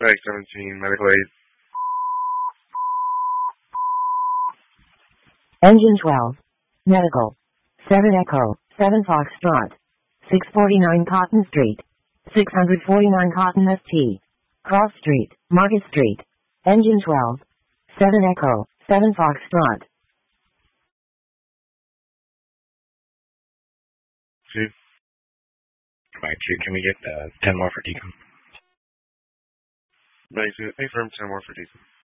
Bag 17, medical aid. Engine 12. Medical. 7 Echo, 7 Foxtrot. 649 Cotton Street. 649 Cotton ST. Cross Street, Market Street. Engine 12. 7 Echo, 7 Foxtrot. See? Right, can we get 10 more for decom? Bag 2, affirm 10 more for decom.